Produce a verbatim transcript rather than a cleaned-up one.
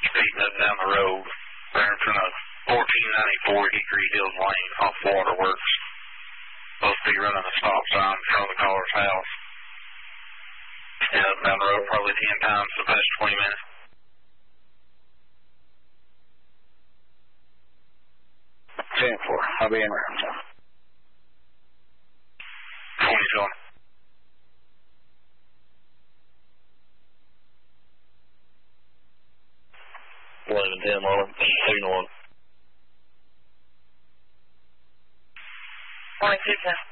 speeding up down the road. They're in front of fourteen ninety-four Hickory Hills Lane off Waterworks. Supposed to be running a stop sign in front of the caller's house. Speeding up down the road probably ten times for the past twenty minutes. ten four, I'll be in room. twenty showing. eleven ten, Marlon. Signal one. Morning, two ten.